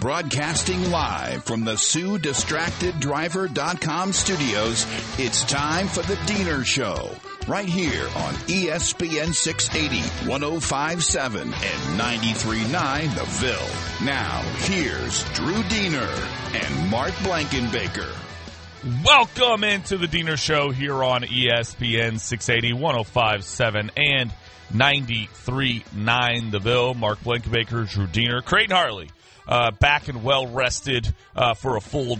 Broadcasting live from the SueDistractedDriver.com studios, it's time for the Diener Show. Right here on ESPN 680, 105.7, and 93.9 The Ville. Now, here's Drew Diener and Mark Blankenbaker. Welcome into the Diener Show here on ESPN 680, 105.7, and 93.9 The Ville. Mark Blankenbaker, Drew Diener, Creighton Harley, back and well rested for a full